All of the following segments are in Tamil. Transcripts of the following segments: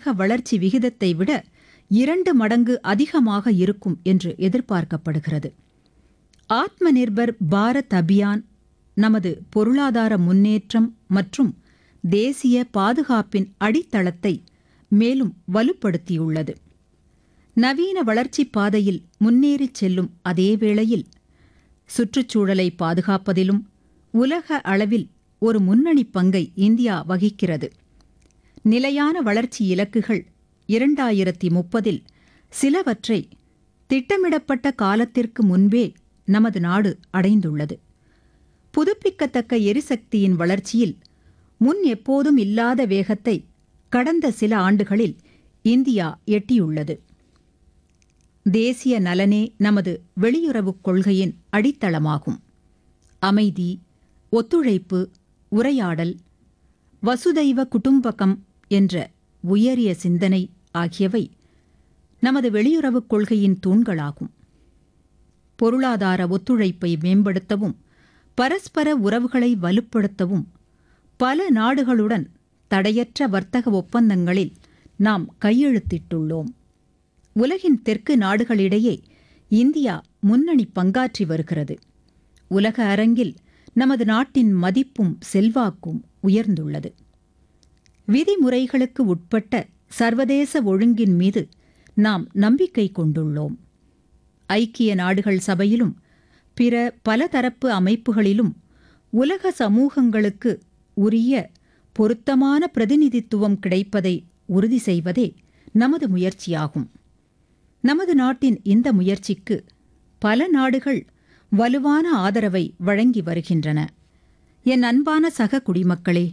உலக வளர்ச்சி விகிதத்தை விட 2 மடங்கு அதிகமாக இருக்கும் என்று எதிர்பார்க்கப்படுகிறது. ஆத்ம நிர்பர் பாரத் அபியான் நமது பொருளாதார முன்னேற்றம் மற்றும் தேசிய பாதுகாப்பின் அடித்தளத்தை மேலும் வலுப்படுத்தியுள்ளது. நவீன வளர்ச்சிப் பாதையில் முன்னேறிச் செல்லும் அதே வேளையில் சுற்றுச்சூழலை பாதுகாப்பதிலும் உலக அளவில் ஒரு முன்னணி பங்கை இந்தியா வகிக்கிறது. நிலையான வளர்ச்சி இலக்குகள் 2030 சிலவற்றை திட்டமிடப்பட்ட காலத்திற்கு முன்பே நமது நாடு அடைந்துள்ளது. புதுப்பிக்கத்தக்க எரிசக்தியின் வளர்ச்சியில் முன் எப்போதும் இல்லாத வேகத்தை கடந்த சில ஆண்டுகளில் இந்தியா எட்டியுள்ளது. தேசிய நலனே நமது வெளியுறவுக் கொள்கையின் அடித்தளமாகும். அமைதி, ஒத்துழைப்பு, உரையாடல், வசுதைவ குடும்பகம் என்ற உயரிய சிந்தனை ஆகியவை நமது வெளியுறவுக் கொள்கையின் தூண்களாகும். பொருளாதார ஒத்துழைப்பை மேம்படுத்தவும் பரஸ்பர உறவுகளை வலுப்படுத்தவும் பல நாடுகளுடன் தடையற்ற வர்த்தக ஒப்பந்தங்களில் நாம் கையெழுத்திட்டுள்ளோம். உலகின் தெற்கு நாடுகளிடையே இந்தியா முன்னணி பங்காற்றி வருகிறது. உலக அரங்கில் நமது நாட்டின் மதிப்பும் செல்வாக்கும் உயர்ந்துள்ளது. விதிமுறைகளுக்கு உட்பட்ட சர்வதேச ஒழுங்கின் மீது நாம் நம்பிக்கை கொண்டுள்ளோம். ஐக்கிய நாடுகள் சபையிலும் பிற பலதரப்பு அமைப்புகளிலும் உலக சமூகங்களுக்கு உரிய பொருத்தமான பிரதிநிதித்துவம் கிடைப்பதை உறுதி செய்வதே நமது முயற்சியாகும். நமது நாட்டின் இந்த முயற்சிக்கு பல நாடுகள் வலுவான ஆதரவை வழங்கி வருகின்றன. என் அன்பான சக குடிமக்களே,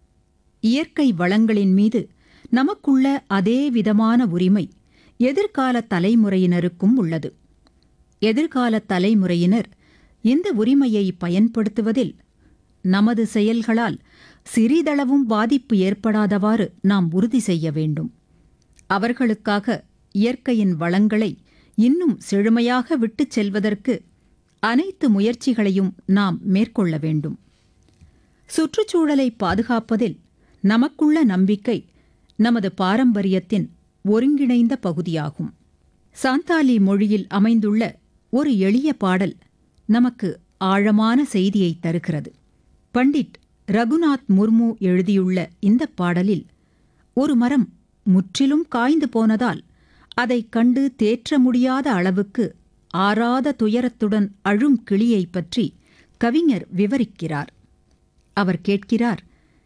இயற்கை வளங்களின் மீது நமக்குள்ள அதே விதமான உரிமை எதிர்கால தலைமுறையினருக்கும் உள்ளது. எதிர்கால தலைமுறையினர் இந்த உரிமையை பயன்படுத்துவதில் நமது செயல்களால் சிறிதளவும் பாதிப்பு ஏற்படாதவாறு நாம் உறுதி செய்ய வேண்டும். அவர்களுக்காக இயற்கையின் வளங்களை இன்னும் செழுமையாக விட்டுச் செல்வதற்கு அனைத்து முயற்சிகளையும் நாம் மேற்கொள்ள வேண்டும். சுற்றுச்சூழலை பாதுகாப்பதில் நமக்குள்ள நம்பிக்கை நமது பாரம்பரியத்தின் ஒருங்கிணைந்த பகுதியாகும். சாந்தாலி மொழியில் அமைந்துள்ள ஒரு எளிய பாடல் நமக்கு ஆழமான செய்தியை தருகிறது. பண்டிட் ரகுநாத் முர்மு எழுதியுள்ள இந்த பாடலில் ஒரு மரம் முற்றிலும் காய்ந்து போனதால் அதைக் கண்டு தேற்ற முடியாத அளவுக்கு ஆறாத துயரத்துடன் அழும் கிளியை பற்றி கவிஞர் விவரிக்கிறார். அவர் கேட்கிறார்,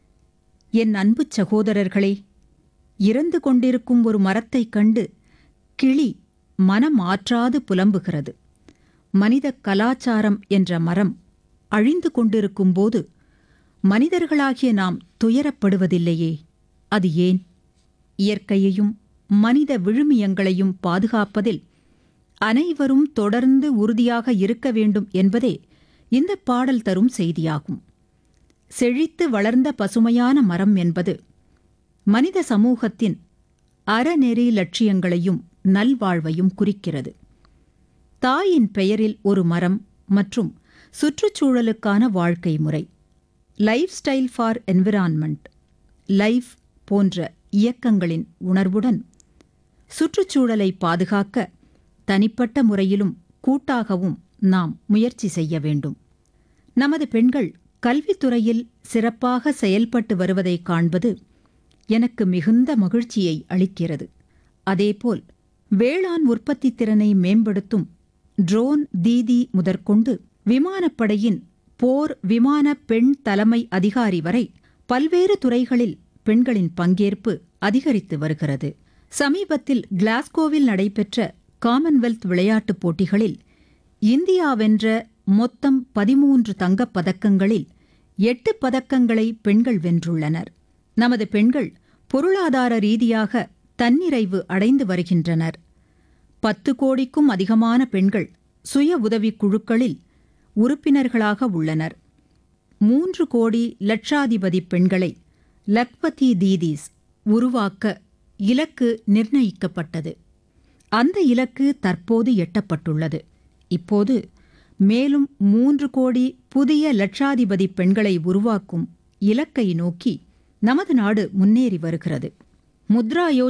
என் அன்பு சகோதரர்களே, இறந்து கொண்டிருக்கும் ஒரு மரத்தைக் கண்டு கிளி மனம் ஆற்றாது புலம்புகிறது. மனித கலாச்சாரம் என்ற மரம் அழிந்து கொண்டிருக்கும்போது மனிதர்களாகிய நாம் துயரப்படுவதில்லையே, அது ஏன்? இயற்கையையும் மனித விழுமியங்களையும் பாதுகாப்பதில் அனைவரும் தொடர்ந்து உறுதியாக இருக்க வேண்டும் என்பதே இந்த பாடல் தரும் செய்தியாகும். செழித்து வளர்ந்த பசுமையான மரம் என்பது மனித சமூகத்தின் அறநெறி லட்சியங்களையும் நல்வாழ்வையும் குறிக்கிறது. தாயின் பெயரில் ஒரு மரம் மற்றும் சுற்றுச்சூழலுக்கான வாழ்க்கை முறை, life style for environment, life போன்ற இயக்கங்களின் உணர்வுடன் சுற்றுச்சூழலை பாதுகாக்க தனிப்பட்ட முறையிலும் கூட்டாகவும் நாம் முயற்சி செய்ய வேண்டும். நமது பெண்கள் கல்வித்துறையில் சிறப்பாக செயல்பட்டு வருவதை காண்பது எனக்கு மிகுந்த மகிழ்ச்சியை அளிக்கிறது. அதேபோல் வேளாண் உற்பத்தி திறனை மேம்படுத்தும் ட்ரோன் தீதி முதற்கொண்டு விமானப்படையின் போர் விமான பெண் தலைமை அதிகாரி வரை பல்வேறு துறைகளில் பெண்களின் பங்கேற்பு அதிகரித்து வருகிறது. சமீபத்தில் கிளாஸ்கோவில் நடைபெற்ற காமன்வெல்த் விளையாட்டுப் போட்டிகளில் இந்தியா வென்ற மொத்தம் 13 தங்கப் பதக்கங்களில் 8 பதக்கங்களை பெண்கள் வென்றுள்ளனர். நமது பெண்கள் பொருளாதார ரீதியாக தன்னிறைவு அடைந்து வருகின்றனர். 10 கோடிக்கும் அதிகமான பெண்கள் சுய உதவிக் குழுக்களில் உறுப்பினர்களாக உள்ளனர். 3 கோடி லட்சாதிபதி பெண்களை லக்பதி தீதீஸ் உருவாக்க இலக்கு நிர்ணயிக்கப்பட்டது. அந்த இலக்கு தற்போது எட்டப்பட்டுள்ளது. இப்போது மேலும் 3 கோடி புதிய லட்சாதிபதி பெண்களை உருவாக்கும் இலக்கை நோக்கி நமது நாடு முன்னேறி வருகிறது. முத்ரா